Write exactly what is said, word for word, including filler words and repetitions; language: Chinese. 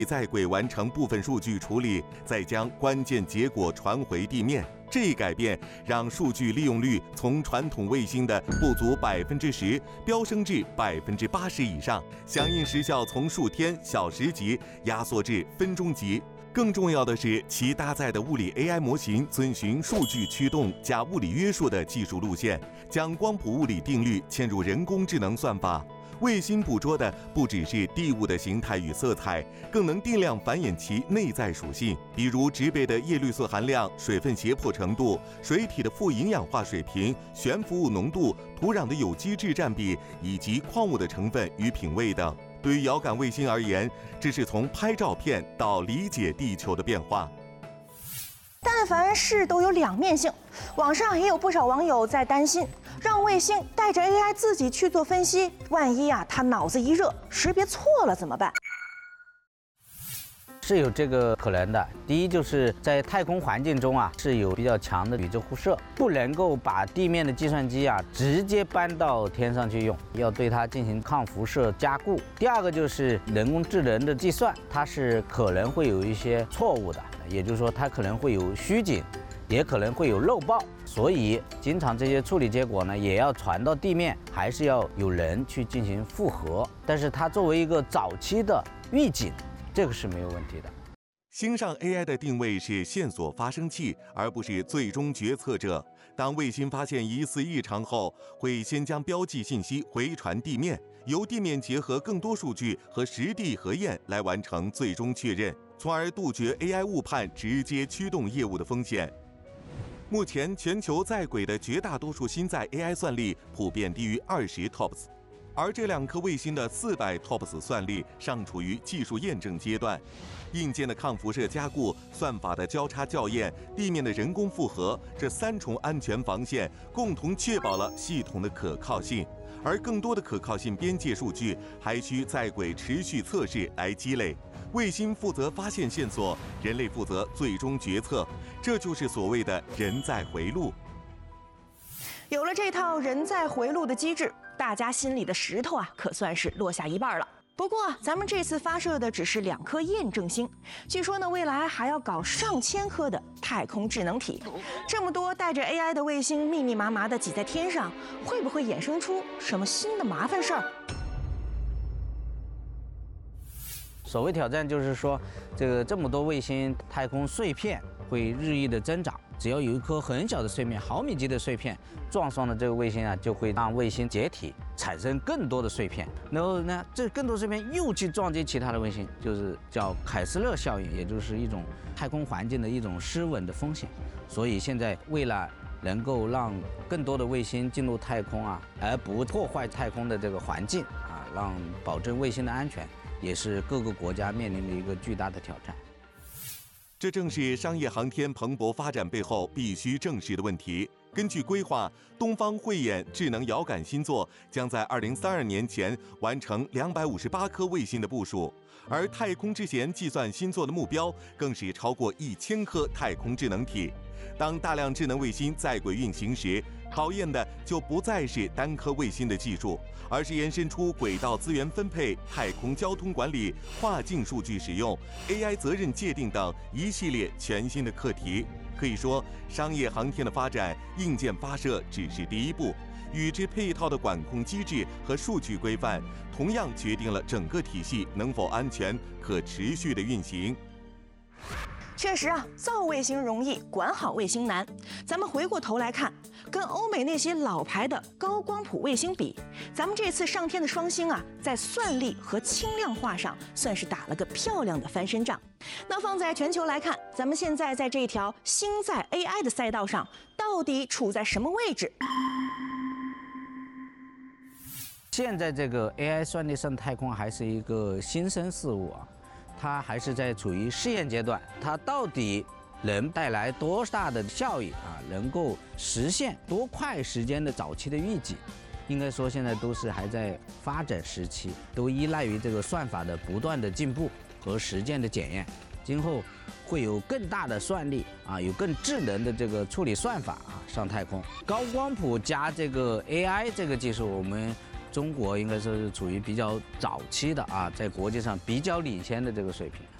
在轨完成部分数据处理，再将关键结果传回地面。这一改变让数据利用率从传统卫星的不足百分之十飙升至百分之八十以上，响应时效从数天、小时级压缩至分钟级。更重要的是，其搭载的物理 A I 模型遵循数据驱动加物理约束的技术路线，将光谱物理定律嵌入人工智能算法。卫星捕捉的不只是地物的形态与色彩，更能定量繁衍其内在属性，比如植被的叶绿素含量、水分胁迫程度、水体的富营养化水平、悬浮物浓度、土壤的有机质占比以及矿物的成分与品位等。对于遥感卫星而言，这是从拍照片到理解地球的变化。 但凡事都有两面性，网上也有不少网友在担心，让卫星带着 A I 自己去做分析，万一啊他脑子一热，识别错了怎么办？ 是有这个可能的。第一，就是在太空环境中啊，是有比较强的宇宙辐射，不能够把地面的计算机啊直接搬到天上去用，要对它进行抗辐射加固。第二个就是人工智能的计算，它是可能会有一些错误的，也就是说它可能会有虚警，也可能会有漏报，所以经常这些处理结果呢，也要传到地面，还是要有人去进行复核。但是它作为一个早期的预警，这个是没有问题的。 星上 A I 的定位是线索发生器，而不是最终决策者。当卫星发现疑似异常后，会先将标记信息回传地面，由地面结合更多数据和实地核验来完成最终确认，从而杜绝 A I 误判直接驱动业务的风险。目前，全球在轨的绝大多数星载 A I 算力普遍低于二十 T O P S。而这两颗卫星的四百 T O P S 算力尚处于技术验证阶段，硬件的抗辐射加固、算法的交叉校验、地面的人工复核，这三重安全防线共同确保了系统的可靠性。而更多的可靠性边界数据还需在轨持续测试来积累。卫星负责发现线索，人类负责最终决策，这就是所谓的人在回路。 有了这套人在回路的机制，大家心里的石头啊，可算是落下一半了。不过，咱们这次发射的只是两颗验证星，据说呢，未来还要搞上千颗的太空智能体。这么多带着 A I 的卫星密密麻麻的挤在天上，会不会衍生出什么新的麻烦事儿？ 所谓挑战就是说，这个这么多卫星太空碎片会日益的增长。只要有一颗很小的碎片，毫米级的碎片撞上了这个卫星啊，就会让卫星解体，产生更多的碎片。然后呢，这更多碎片又去撞击其他的卫星，就是叫凯斯勒效应，也就是一种太空环境的一种失稳的风险。所以现在为了能够让更多的卫星进入太空啊，而不破坏太空的这个环境啊，让保证卫星的安全，也是各个国家面临的一个巨大的挑战。 这正是商业航天蓬勃发展背后必须正视的问题。根据规划，东方慧眼智能遥感星座将在二零三二年前完成两百五十八颗卫星的部署，而太空之弦计算星座的目标更是超过一千颗太空智能体。当大量智能卫星在轨运行时，考验的就不再是单颗卫星的技术，而是延伸出轨道资源分配、太空交通管理、跨境数据使用、A I 责任界定等一系列全新的课题。可以说，商业航天的发展，硬件发射只是第一步，与之配套的管控机制和数据规范，同样决定了整个体系能否安全、可持续的运行。 确实啊，造卫星容易，管好卫星难。咱们回过头来看，跟欧美那些老牌的高光谱卫星比，咱们这次上天的双星啊，在算力和轻量化上算是打了个漂亮的翻身仗。那放在全球来看，咱们现在在这条星在 A I 的赛道上，到底处在什么位置？ 现在这个 A I 算力上太空还是一个新生事物啊。它还是在处于试验阶段，它到底能带来多大的效益啊？能够实现多快时间的早期的预计？应该说现在都是还在发展时期，都依赖于这个算法的不断的进步和实践的检验。今后会有更大的算力啊，有更智能的这个处理算法啊上太空。高光谱加这个 A I 这个技术，我们中国应该说是处于比较早期的啊，在国际上比较领先的这个水平。